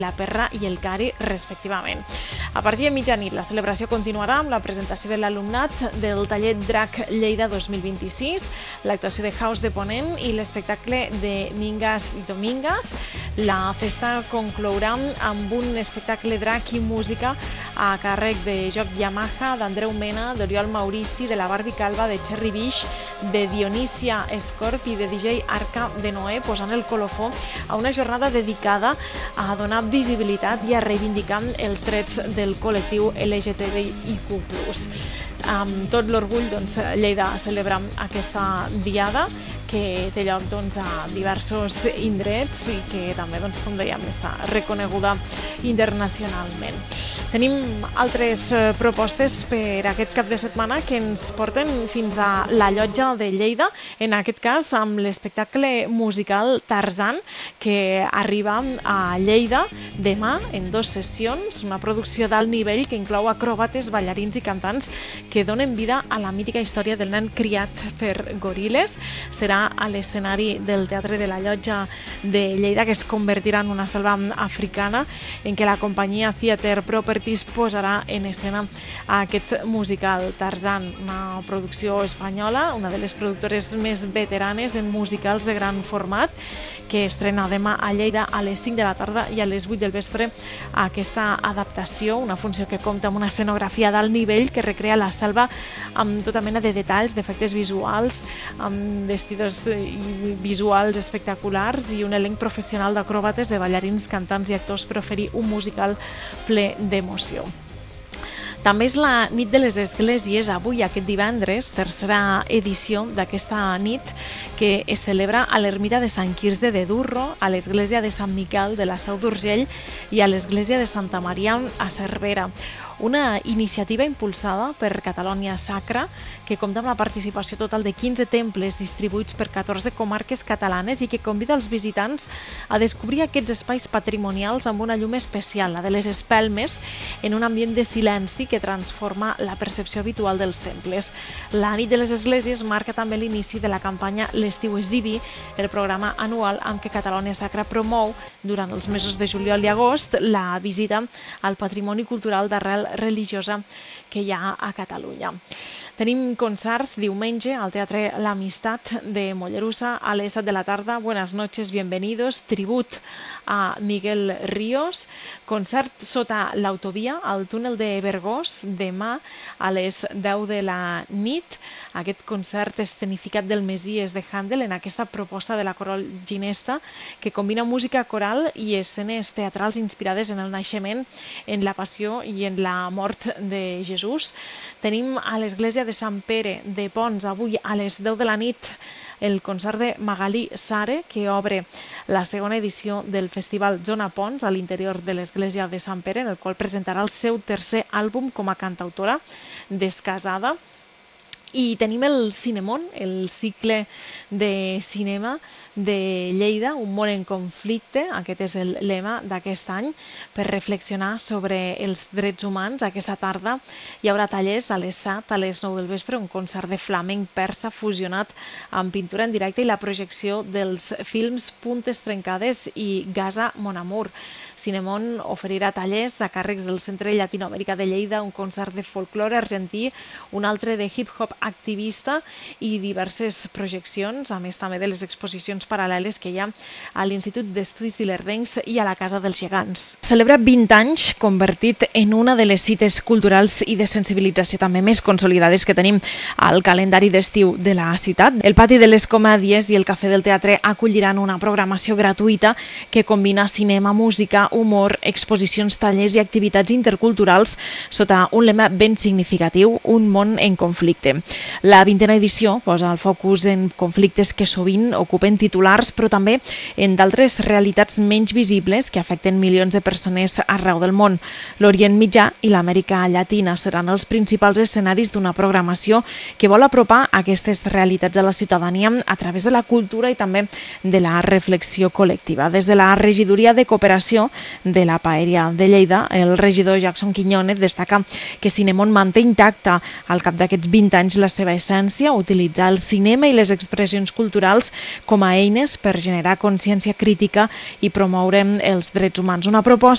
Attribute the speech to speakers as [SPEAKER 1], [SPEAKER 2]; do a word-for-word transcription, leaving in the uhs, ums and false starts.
[SPEAKER 1] la Perra i el Cari, respectivament. A partir de mitjanit, la celebració continuarà amb la presentació de l'alumnat del taller Drac Lleida dos mil vint-i-sis, l'actuació de House de Ponent i l'espectacle de Mingas i Domingas. La festa conclourà amb un espectacle drac i música a càrrec de Joc Yamaha, d'Andreu Mena, d'Oriol Maurici, de la Barbie Calva, de Cherry Bish, de Dionisia Escorp i de D J Arca de Noé, posant el colofó a una jornada dedicada a donar visibilitat i a reivindicar els drets del col·lectiu L G T B I Q plus. Amb tot l'orgull, doncs, Lleida celebra aquesta diada que té lloc doncs, a diversos indrets i que també, doncs, com dèiem, està reconeguda internacionalment. Tenim altres propostes per aquest cap de setmana que ens porten fins a la Llotja de Lleida, en aquest cas amb l'espectacle musical Tarzan, que arriba a Lleida demà en dues sessions, una producció d'alt nivell que inclou acròbates, ballarins i cantants que donen vida a la mítica història del nen criat per goril·les. Serà a l'escenari del Teatre de la Llotja de Lleida, que es convertirà en una selva africana, en què la companyia Theater Properties posarà en escena aquest musical Tarzan, una producció espanyola, una de les productores més veteranes en musicals de gran format, que estrena demà a Lleida a les cinc de la tarda i a les vuit del vespre aquesta adaptació, una funció que compta amb una escenografia d'alt nivell que recrea la selva amb tota mena de detalls, d'efectes visuals, amb vestidors visuals espectaculars i un elenc professional d'acròbates, de ballarins, cantants i actors per oferir un musical ple d'emoció. També és la nit de les esglésies, avui, aquest divendres, tercera edició d'aquesta nit, que es celebra a l'ermita de Sant Quirze de Durro, a l'església de Sant Miquel de la Seu d'Urgell i a l'església de Santa Maria a Cervera. Una iniciativa impulsada per Catalonia Sacra, que compta amb la participació total de quinze temples distribuïts per catorze comarques catalanes i que convida els visitants a descobrir aquests espais patrimonials amb una llum especial, la de les espelmes, en un ambient de silenci que transforma la percepció habitual dels temples. La nit de les esglésies marca també l'inici de la campanya L'estiu és diví, el programa anual amb què Catalonia Sacra promou durant els mesos de juliol i agost la visita al patrimoni cultural d'arrel religiosa que hi ha a Catalunya. Tenim concerts diumenge al Teatre L'Amistat de Mollerussa a les set de la tarda. Buenas noches, bienvenidos. Tribut a Miguel Ríos. Concert sota l'autovia al túnel de Vergós demà a les deu de la nit. Aquest concert escenificat del Messies de Handel en aquesta proposta de la Coral Ginesta que combina música coral i escenes teatrals inspirades en el naixement, en la passió i en la mort de Jesús. Tenim a l'església de Sant Pere de Pons avui a les deu de la nit el concert de Magalí Sare, que obre la segona edició del festival Zona Pons a l'interior de l'església de Sant Pere, en el qual presentarà el seu tercer àlbum com a cantautora descasada. I tenim el Cinemón, el cicle de cinema de Lleida, un món en conflicte. Aquest és el lema d'aquest any, per reflexionar sobre els drets humans. Aquesta tarda hi haurà tallers a les set, a les nou del vespre, un concert de flamenc persa fusionat amb pintura en directe i la projecció dels films Puntes trencades i Gaza Mon Amour. Cinemón oferirà tallers a càrrecs del Centre Llatinoamèrica de Lleida, un concert de folklore argentí, un altre de hip-hop activista i diverses projeccions, a més també de les exposicions paral·leles que hi ha a l'Institut d'Estudis Ilerdencs i a la Casa dels Gegants. Celebra vint anys, convertit en una de les cites culturals i de sensibilització també més consolidades que tenim al calendari d'estiu de la ciutat. El Pati de les Comèdies i el Cafè del Teatre acolliran una programació gratuïta que combina cinema, música, humor, exposicions, tallers i activitats interculturals sota un lema ben significatiu, un món en conflicte. La vintena edició posa el focus en conflictes que sovint ocupen titulars, però també en d'altres realitats menys visibles que afecten milions de persones arreu del món. L'Orient Mitjà i l'Amèrica Llatina seran els principals escenaris d'una programació que vol apropar aquestes realitats a la ciutadania a través de la cultura i també de la reflexió col·lectiva. Des de la Regidoria de Cooperació de la Paeria de Lleida, el regidor Jackson Quiñónez destaca que Cinemón manté intacta al cap d'aquests vint anys la seva essència, utilitzar el cinema i les expressions culturals com a eines per generar consciència crítica i promoure els drets humans. Una proposta